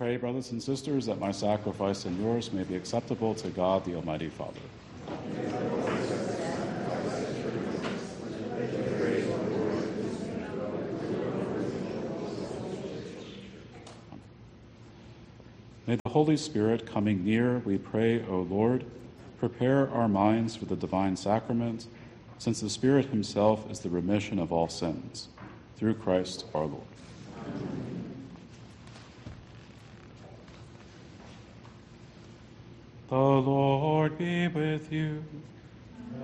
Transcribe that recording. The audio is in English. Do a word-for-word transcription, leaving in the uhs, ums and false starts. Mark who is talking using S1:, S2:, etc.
S1: Pray, brothers and sisters, that my sacrifice and yours may be acceptable to God, the Almighty Father. May the Holy Spirit, coming near, we pray, O Lord, prepare our minds for the divine sacrament, since the Spirit himself is the remission of all sins. Through Christ our Lord. The Lord be with you.